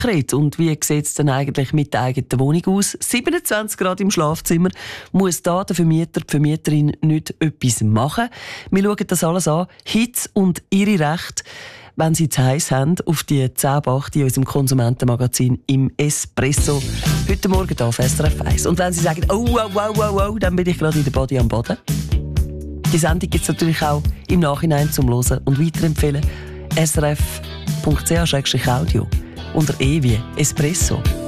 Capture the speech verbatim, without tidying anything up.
konkret. Und wie sieht es denn eigentlich mit der eigenen Wohnung aus? siebenundzwanzig Grad im Schlafzimmer. Muss da der Vermieter, die Vermieterin nicht etwas machen? Wir schauen das alles an. Hitze und ihre Rechte, wenn sie zu heiß haben, auf die zehn ab acht in unserem Konsumentenmagazin im Espresso. Heute Morgen hier auf S R F eins. Und wenn sie sagen, oh, wow, wow, wow, wow, dann bin ich gerade in der Body am Boden. Die Sendung gibt es natürlich auch im Nachhinein zum Hören und weiterempfehlen. S R F punkt c h audio unter E wie Espresso.